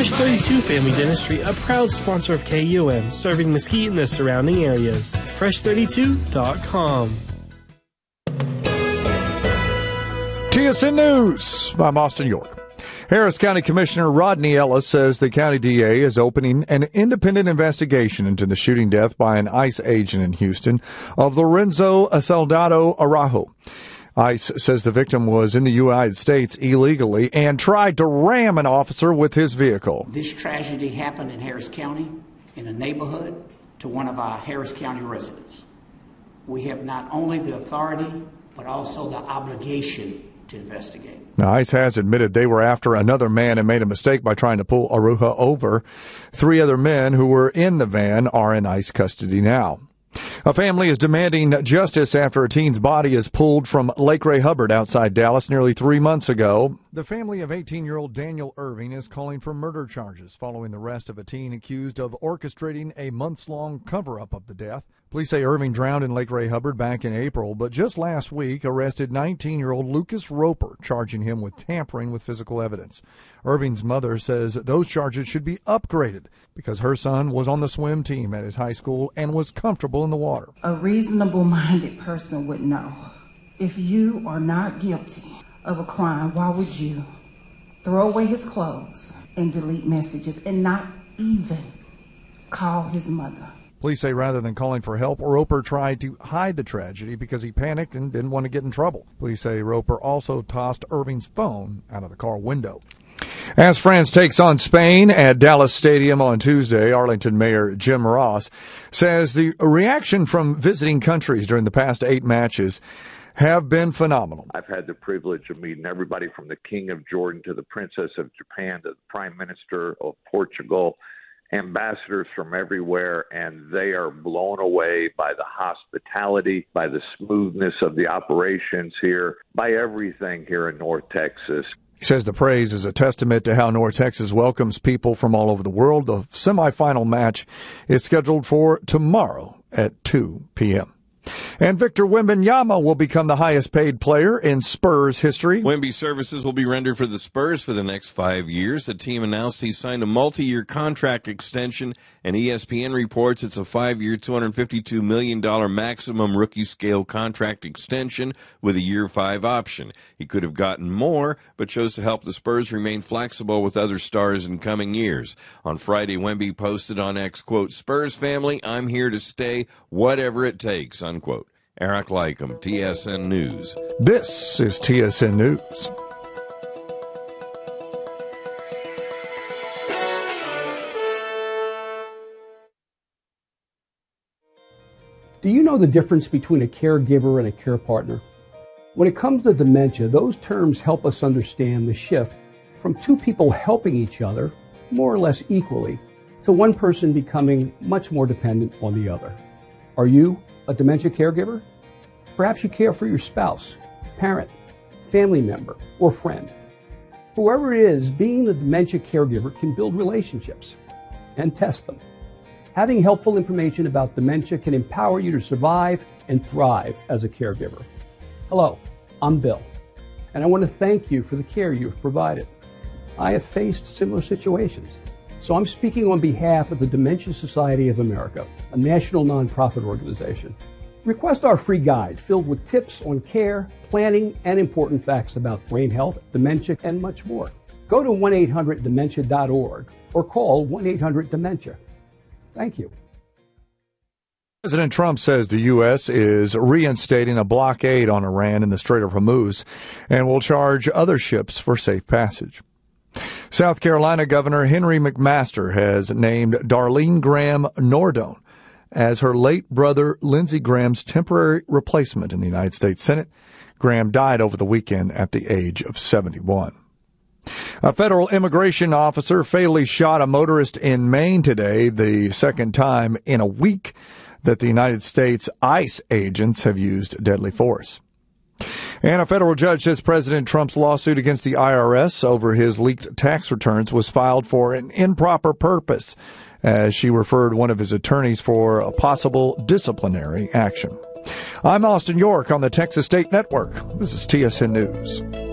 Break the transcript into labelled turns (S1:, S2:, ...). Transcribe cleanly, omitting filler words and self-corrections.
S1: Fresh 32 Family Dentistry, a proud sponsor of KUM, serving Mesquite and the surrounding areas. Fresh32.com.
S2: TSN News. I'm Austin York. Harris County Commissioner Rodney Ellis says the county DA is opening an independent investigation into the shooting death by an ICE agent in Houston of Lorenzo Soldado Araujo. ICE says the victim was in the United States illegally and tried to ram an officer with his vehicle.
S3: This tragedy happened in Harris County, in a neighborhood, to one of our Harris County residents. We have not only the authority, but also the obligation to investigate.
S2: Now, ICE has admitted they were after another man and made a mistake by trying to pull Araujo over. 3 other men who were in the van are in ICE custody now. A family is demanding justice after a teen's body is pulled from Lake Ray Hubbard outside Dallas nearly 3 months ago. The family of 18-year-old Daniel Irving is calling for murder charges following the arrest of a teen accused of orchestrating a months-long cover-up of the death. Police say Irving drowned in Lake Ray Hubbard back in April, but just last week arrested 19-year-old Lucas Roper, charging him with tampering with physical evidence. Irving's mother says those charges should be upgraded because her son was on the swim team at his high school and was comfortable in the water.
S4: A reasonable-minded person would know if you are not guilty of a crime, why would you throw away his clothes and delete messages and not even call his mother?
S2: Police say rather than calling for help, Roper tried to hide the tragedy because he panicked and didn't want to get in trouble. Police say Roper also tossed Irving's phone out of the car window. As France takes on Spain at Dallas Stadium on Tuesday, Arlington Mayor Jim Ross says the reaction from visiting countries during the past 8 matches have been phenomenal.
S5: I've had the privilege of meeting everybody from the King of Jordan to the Princess of Japan to the Prime Minister of Portugal, ambassadors from everywhere, and they are blown away by the hospitality, by the smoothness of the operations here, by everything here in North Texas.
S2: He says the praise is a testament to how North Texas welcomes people from all over the world. The semifinal match is scheduled for tomorrow at 2 p.m. And Victor Wembanyama will become the highest paid player in Spurs history.
S6: Wemby services will be rendered for the Spurs for the next 5 years. The team announced he signed a multi-year contract extension, and ESPN reports it's a 5-year, $252 million maximum rookie scale contract extension with a year 5 option. He could have gotten more, but chose to help the Spurs remain flexible with other stars in coming years. On Friday, Wemby posted on X, quote, "Spurs family, I'm here to stay, whatever it takes," unquote. Eric Lycum, TSN News.
S2: This is TSN News.
S7: Do you know the difference between a caregiver and a care partner? When it comes to dementia, those terms help us understand the shift from 2 people helping each other, more or less equally, to one person becoming much more dependent on the other. Are you a dementia caregiver? Perhaps you care for your spouse, parent, family member, or friend. Whoever it is, being the dementia caregiver can build relationships and test them. Having helpful information about dementia can empower you to survive and thrive as a caregiver. Hello, I'm Bill, and I want to thank you for the care you've provided. I have faced similar situations, so I'm speaking on behalf of the Dementia Society of America, a national nonprofit organization. Request our free guide filled with tips on care, planning, and important facts about brain health, dementia, and much more. Go to 1-800-DEMENTIA.org or call 1-800-DEMENTIA. Thank you.
S2: President Trump says the U.S. is reinstating a blockade on Iran in the Strait of Hormuz and will charge other ships for safe passage. South Carolina Governor Henry McMaster has named Darlene Graham Nordone as her late brother Lindsey Graham's temporary replacement in the United States Senate. Graham died over the weekend at the age of 71. A federal immigration officer fatally shot a motorist in Maine today, the second time in a week that the United States ICE agents have used deadly force. And a federal judge says President Trump's lawsuit against the IRS over his leaked tax returns was filed for an improper purpose, as she referred one of his attorneys for a possible disciplinary action. I'm Austin York on the Texas State Network. This is TSN News.